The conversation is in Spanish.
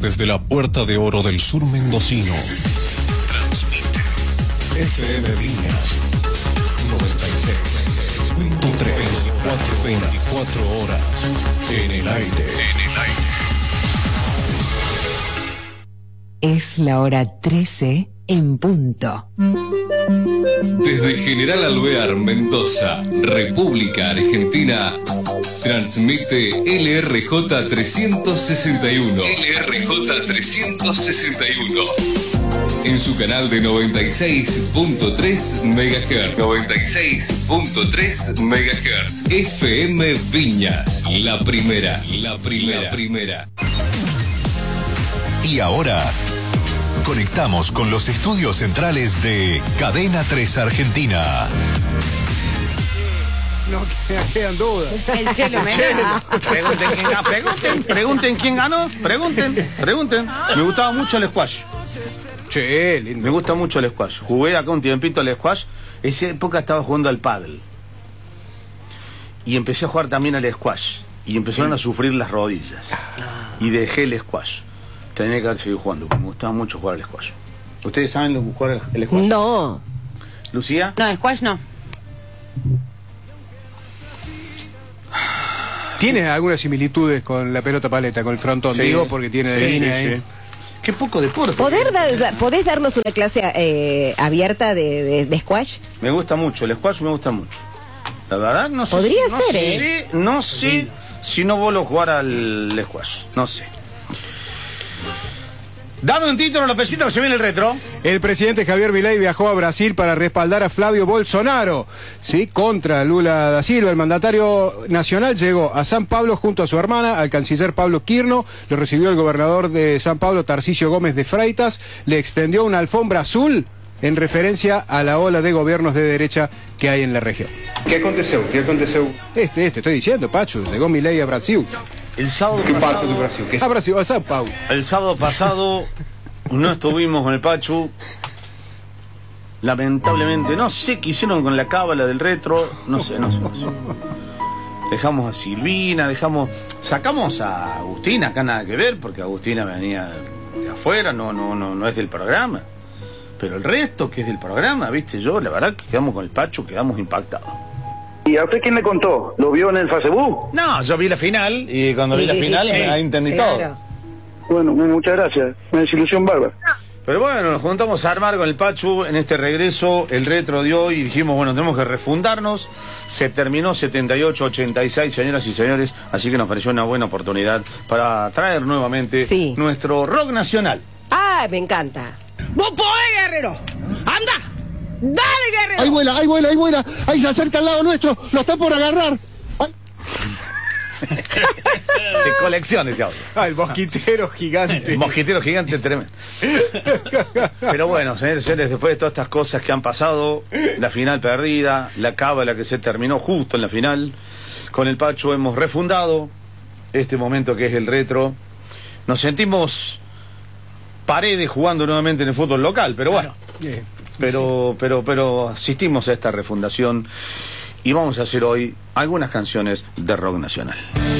desde la Puerta de Oro del Sur mendocino. Transmite FM Viñas 96.3, 24 horas en el aire. Es la hora 13 en punto. Desde General Alvear, Mendoza, República Argentina, transmite LRJ 361. LRJ 361. En su canal de 96.3 MHz. 96.3 MHz. FM Viñas, la primera. Y ahora conectamos con los estudios centrales de Cadena 3 Argentina. No quedan dudas. El Chelo Menezes. Pregunten quién ganó. Pregunten. Me gustaba mucho el squash. Che, lindo. Me gusta mucho el squash. Jugué acá un tiempito al squash. Esa época estaba jugando al pádel. Y empecé a jugar también al squash. Y empezaron a sufrir las rodillas. Y dejé el squash. Tenía que haber seguido jugando, porque me gustaba mucho jugar al squash. ¿Ustedes saben jugar el squash? No. ¿Lucía? No, squash no. ¿Tiene algunas similitudes con la pelota paleta, con el frontón? Sí. Digo, porque tiene línea ahí. Sí. Qué poco deporte. ¿Podés darnos una clase abierta de squash? Me gusta mucho, el squash me gusta mucho. La verdad, no sé. Podría ser, No sé si no vuelvo a jugar al squash. No sé. Dame un título, Lopecito, que se viene el retro. El presidente Javier Milei viajó a Brasil para respaldar a Flavio Bolsonaro, ¿sí? Contra Lula da Silva. El mandatario nacional llegó a San Pablo junto a su hermana, al canciller Pablo Quirno. Lo recibió el gobernador de San Pablo, Tarcisio Gómez de Freitas. Le extendió una alfombra azul en referencia a la ola de gobiernos de derecha que hay en la región. ¿Qué aconteceu? Estoy diciendo, Pacho, llegó Milei a Brasil. El sábado ¿Qué pasado, parte de Brasil? ¿Qué? A Brasil, a San Paulo. El sábado pasado no estuvimos con el Pachu. Lamentablemente, no sé qué hicieron con la cábala del retro. No sé. Dejamos a Silvina, sacamos a Agustina, acá nada que ver, porque Agustina venía de afuera, no es del programa. Pero el resto que es del programa, viste, yo la verdad que quedamos con el Pachu, quedamos impactados. ¿Y a usted quién le contó? ¿Lo vio en el Facebook? No, yo vi la final y cuando vi la final ahí entendí todo. Bueno, muchas gracias. Una desilusión bárbara. Pero bueno, nos juntamos a armar con el Pachu en este regreso, el retro de hoy, y dijimos, bueno, tenemos que refundarnos. Se terminó 78-86, señoras y señores, así que nos pareció una buena oportunidad para traer nuevamente nuestro rock nacional. Ah, me encanta. ¡Vos podés, guerrero! ¡Anda! ¡Dale, guerrero! Ahí vuela. Ahí se acerca al lado nuestro. Lo está por agarrar. De colección ese audio. El mosquitero gigante. El mosquitero gigante tremendo. Pero bueno, señores, después de todas estas cosas que han pasado, la final perdida, la cábala que se terminó justo en la final, con el Pacho hemos refundado este momento que es el retro. Nos sentimos Paredes jugando nuevamente en el fútbol local, pero bueno. Pero asistimos a esta refundación y vamos a hacer hoy algunas canciones de rock nacional.